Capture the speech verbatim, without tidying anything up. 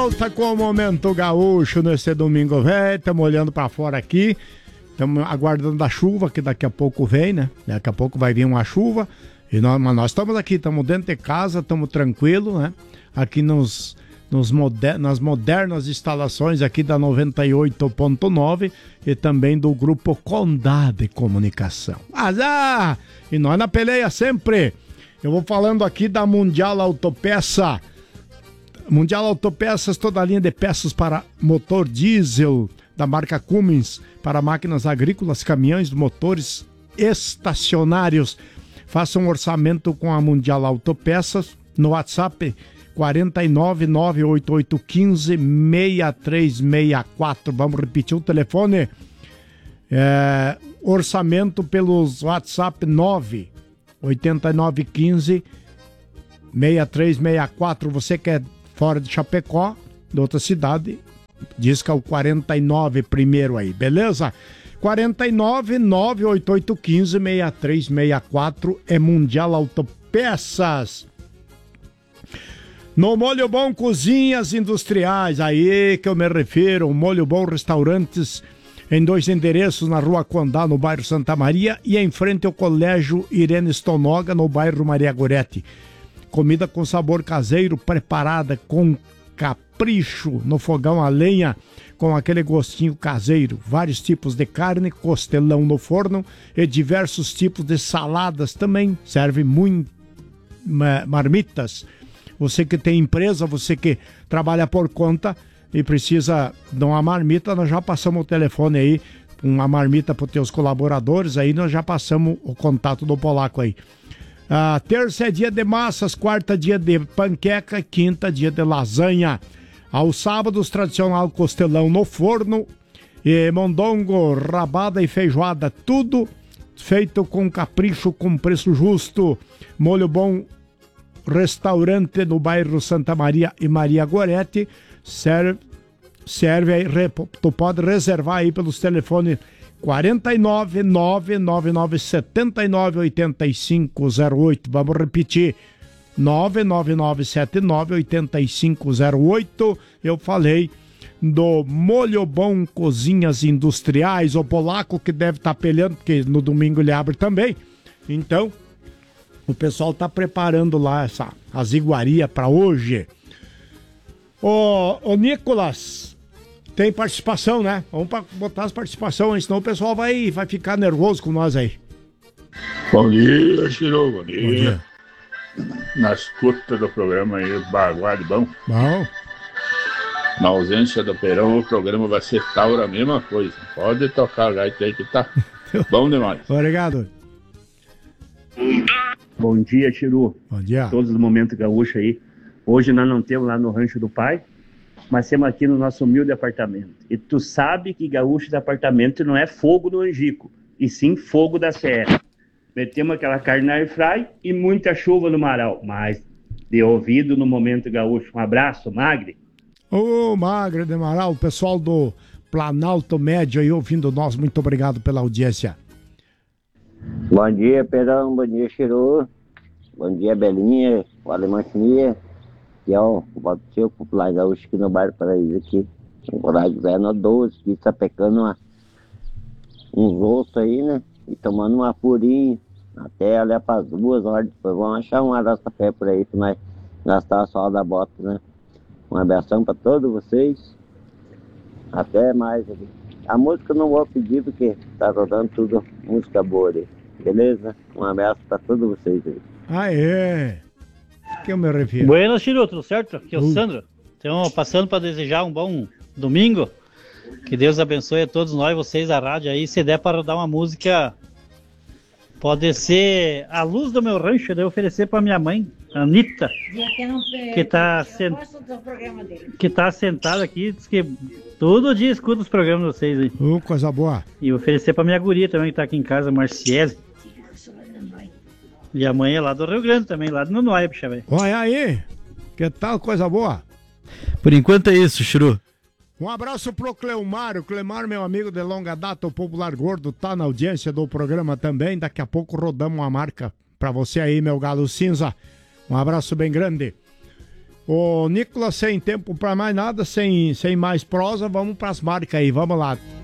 Volta com o Momento Gaúcho nesse domingo, velho. Estamos olhando para fora aqui. Estamos aguardando a chuva, que daqui a pouco vem, né? Daqui a pouco vai vir uma chuva. E nós, mas nós estamos aqui, estamos dentro de casa, estamos tranquilos, né? Aqui nos, nos moder, nas modernas instalações aqui da noventa e oito ponto nove e também do Grupo Condade Comunicação. Mas, ah, e nós na peleia sempre. Eu vou falando aqui da Mundial Autopeça. Mundial Autopeças, toda a linha de peças para motor diesel da marca Cummins, para máquinas agrícolas, caminhões, motores estacionários. Faça um orçamento com a Mundial Autopeças no WhatsApp quatro nove nove oito oito um cinco seis três seis quatro. Vamos repetir o telefone. É, orçamento pelos WhatsApp nove oito nove um cinco seis três seis quatro. Você que é fora de Chapecó, de outra cidade, diz que é o quarenta e nove primeiro aí, beleza? quatro nove nove oito oito um cinco seis três seis quatro é Mundial Autopeças. No Molho Bom Cozinhas Industriais, aí que eu me refiro, o Molho Bom Restaurantes, em dois endereços, na Rua Condá, no bairro Santa Maria, e em frente ao Colégio Irene Stonoga, no bairro Maria Goretti. Comida com sabor caseiro, preparada com capricho no fogão a lenha, com aquele gostinho caseiro. Vários tipos de carne, costelão no forno e diversos tipos de saladas também. Serve muito marmitas. Você que tem empresa, você que trabalha por conta e precisa de uma marmita, nós já passamos o telefone aí, uma marmita para os teus colaboradores, aí nós já passamos o contato do polaco aí. Ah, terça é dia de massas, quarta dia de panqueca, quinta dia de lasanha. Aos sábados, tradicional costelão no forno, e mondongo, rabada e feijoada, tudo feito com capricho, com preço justo. Molho Bom Restaurante no bairro Santa Maria e Maria Goretti. Serve, serve aí, tu pode reservar aí pelos telefones quatro nove nove nove nove sete nove oito cinco zero oito. Vamos repetir. nove nove nove sete nove oito cinco zero oito. Eu falei do Molho Bom Cozinhas Industriais, o polaco que deve estar peleando, porque no domingo ele abre também. Então, o pessoal está preparando lá essa, as iguarias para hoje. Ô, ô Nicolas, tem participação, né? Vamos pra botar as participações, senão o pessoal vai, vai ficar nervoso com nós aí. Bom dia, Chiru, bom dia. Bom dia. Na escuta do programa aí, Baguá de Bom. Bom. Na ausência do Perão, o programa vai ser Taura, a mesma coisa. Pode tocar a gaita aí que tá bom demais. Obrigado. Bom dia, Chiru. Bom dia. Todos os momentos gaúchos aí. Hoje nós não temos lá no Rancho do Pai, mas temos aqui no nosso humilde apartamento. E tu sabe que gaúcho de apartamento não é fogo no Angico, e sim fogo da serra. Metemos aquela carne na airfry e muita chuva no Marau, mas de ouvido no Momento Gaúcho. Um abraço, Magre. Ô, Magre de Marau, o pessoal do Planalto Médio aí ouvindo nós, muito obrigado pela audiência. Bom dia, Perão, bom dia, Chiru. Bom dia, Belinha, o Alemão Chimia. Que é o Valtio Popular Gaúcho aqui no bairro Paraíso, aqui. Temporada de inverno doze, aqui sapecando uma, uns ossos aí, né? E tomando uma purinha, até olhar para as duas horas depois. Vamos achar um arrasta-pé por aí para nós gastar a sola da bota, né? Um abração para todos vocês. Até mais. A música eu não vou pedir porque tá rodando tudo música boa aí. Beleza? Um abraço para todos vocês aí. Aê! Que eu me refiro. Buenas, Chiru, tudo certo? Aqui é o Uh. Sandro. Então, passando para desejar um bom domingo. Que Deus abençoe a todos nós, vocês, a rádio aí. Se der para dar uma música, pode ser A Luz do Meu Rancho, daí oferecer para minha mãe, a Anitta, que tá, sent... que tá sentada aqui, diz que todo dia escuta os programas de vocês aí. Uh, coisa boa. E oferecer para minha guria também, que tá aqui em casa, Marciele. E a mãe é lá do Rio Grande também, lá do Nonoai, bicha, velho. Olha aí, que tal, coisa boa? Por enquanto é isso, Chiru. Um abraço pro Cleomar, o Cleomar, meu amigo de longa data, o Popular Gordo, tá na audiência do programa também. Daqui a pouco rodamos uma marca pra você aí, meu galo cinza. Um abraço bem grande. Ô, Nicolas, sem tempo pra mais nada, sem, sem mais prosa, vamos pras marcas aí, vamos lá.